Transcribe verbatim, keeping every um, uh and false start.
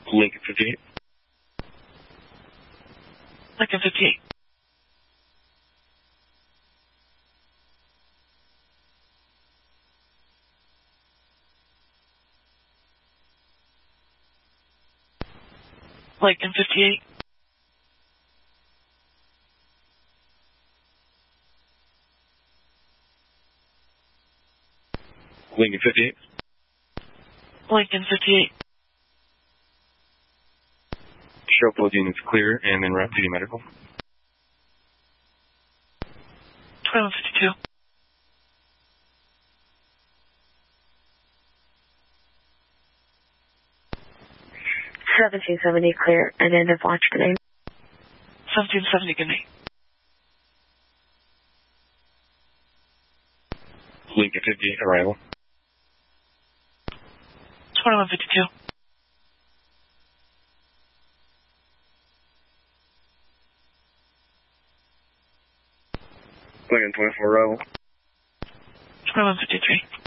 Lincoln fifty-eight. Lincoln fifty-eight. Lincoln fifty-eight. Lincoln fifty-eight. Lincoln fifty-eight. Show both units clear and then route duty medical. twenty-one fifty-two. seventeen seventy clear and end of watch good name. seventeen seventy good night. Lincoln fifty-eight arrival. twenty-one fifty-two. Lincoln twenty-four arrival. twenty-one fifty-three.